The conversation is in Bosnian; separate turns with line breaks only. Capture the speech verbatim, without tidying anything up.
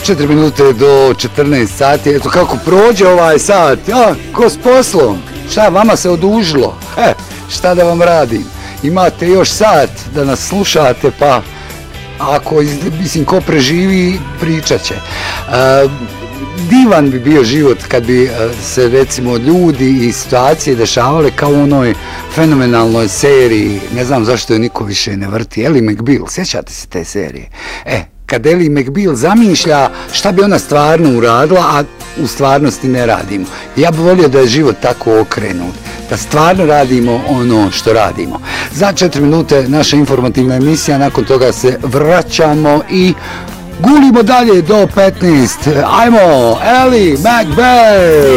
četiri minute do četrnaest sati, eto kako prođe ovaj sat, ja, ko s poslom, šta vama se odužilo, e, šta da vam radim, imate još sat da nas slušate, pa ako, mislim, ko preživi, pričat će. E, divan bi bio život kad bi se, recimo, ljudi i situacije dešavale kao u onoj fenomenalnoj seriji, ne znam zašto je niko više ne vrti, Ellie McBeal, sjećate se te serije? E, kad Ellie McBeal zamišlja šta bi ona stvarno uradila, a u stvarnosti ne radimo. Ja bih volio da je život tako okrenut, da stvarno radimo ono što radimo. Za četiri minute naša informativna emisija, nakon toga se vraćamo i gulimo dalje do petnaest. Ajmo, Ellie McBeal!